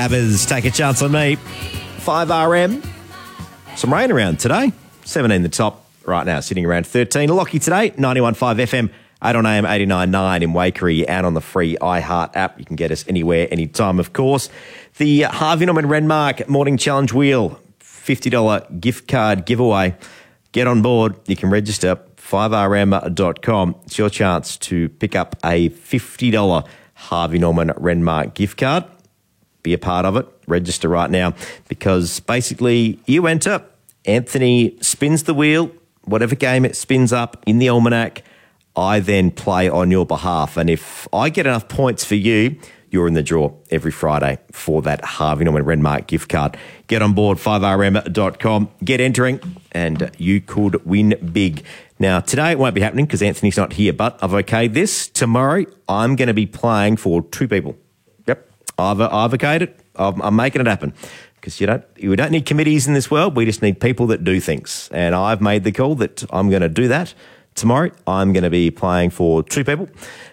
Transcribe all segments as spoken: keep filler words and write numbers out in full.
Gabbers, Take a Chance on Me. five R M. Some rain around today. seventeen the top right now, sitting around thirteen. Lockie today, ninety-one point five F M, eight on A M, eighty-nine point nine in Waikerie, and on the free iHeart app. You can get us anywhere, anytime, of course. The Harvey Norman Renmark Morning Challenge Wheel, fifty dollars gift card giveaway. Get on board. You can register, five R M dot com. It's your chance to pick up a fifty dollars Harvey Norman Renmark gift card. Be a part of it. Register right now, because basically you enter. Anthony spins the wheel, whatever game it spins up in the almanac, I then play on your behalf. And if I get enough points for you, you're in the draw every Friday for that Harvey Norman Renmark gift card. Get on board, five R M dot com. Get entering, and you could win big. Now, today it won't be happening because Anthony's not here, but I've okayed this. Tomorrow, I'm going to be playing for two people. Yep, I've, I've okayed it. I'm, I'm making it happen. Because you don't, we don't need committees in this world. We just need people that do things. And I've made the call that I'm going to do that. Tomorrow, I'm going to be playing for two people.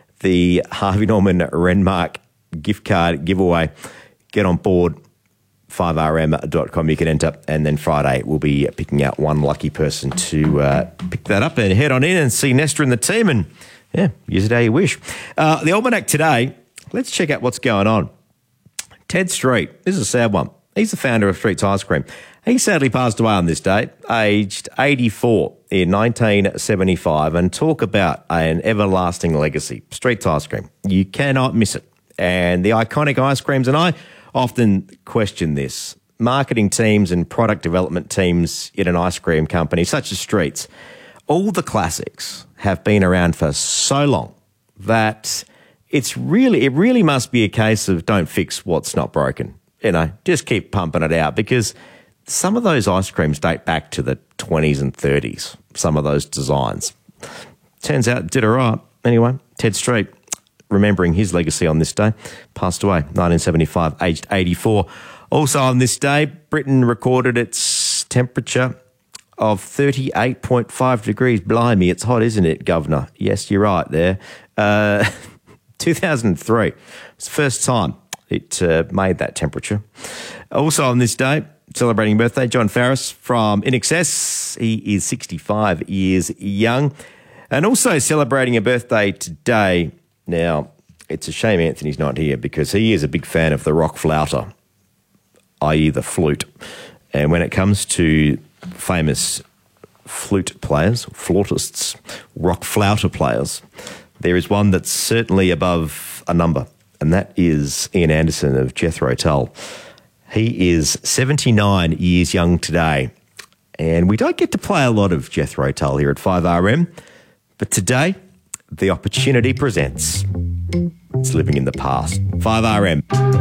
The Harvey Norman Renmark gift card giveaway. Get on board, five R M dot com. You can enter. And then Friday, we'll be picking out one lucky person to uh, pick that up and head on in and see Nesta and the team. And, yeah, use it how you wish. Uh, the Almanac today, let's check out what's going on. Ted Street, this is a sad one. He's the founder of Street's Ice Cream. He sadly passed away on this day, aged eighty-four in nineteen seventy-five, and talk about an everlasting legacy. Street's Ice Cream. You cannot miss it. And the iconic ice creams, and I often question this, marketing teams and product development teams in an ice cream company such as Street's, all the classics have been around for so long that it's really, it really must be a case of don't fix what's not broken. You know, just keep pumping it out, because some of those ice creams date back to the twenties and thirties, some of those designs. Turns out it did all right. Anyway, Ted Street, remembering his legacy on this day, passed away, nineteen seventy-five, aged eighty-four. Also on this day, Britain recorded its temperature of thirty-eight point five degrees. Blimey, it's hot, isn't it, Governor? Yes, you're right there. Uh, two thousand three, it's the first time it uh, made that temperature. Also on this day, celebrating birthday, John Farris from In Excess. He is sixty-five years young. And also celebrating a birthday today. Now, it's a shame Anthony's not here, because he is a big fan of the rock flouter, that is the flute. And when it comes to famous flute players, flautists, rock flouter players, there is one that's certainly above a number. And that is Ian Anderson of Jethro Tull. He is seventy-nine years young today. And we don't get to play a lot of Jethro Tull here at five R M. But today, the opportunity presents. It's living in the past. five R M.